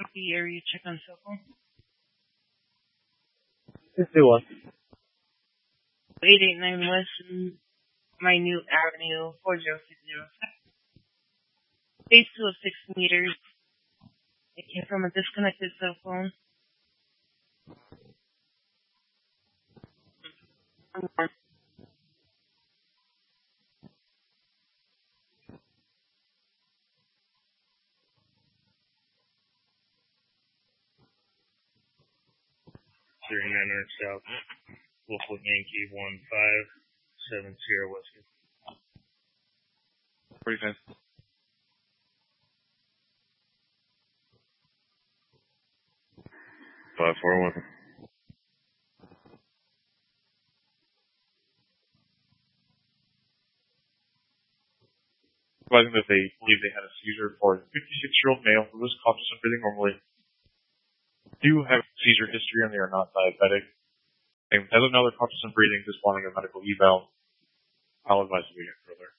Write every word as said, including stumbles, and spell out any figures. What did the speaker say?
the area check on cell phone? Let's do one. eight eight nine West Minute Avenue, four zero six zero. Base two of six meters. It came from a disconnected cell phone. thirty-nine hundred South, Wolfwood Yankee one five seven zero Whiskey. forty-five. five four one. Advising that they believe they had a seizure for a fifty-six-year-old male who was conscious and breathing normally. Do have seizure history and they are not diabetic. And as of now, they're conscious and breathing, just wanting a medical eval. I'll advise you to get further.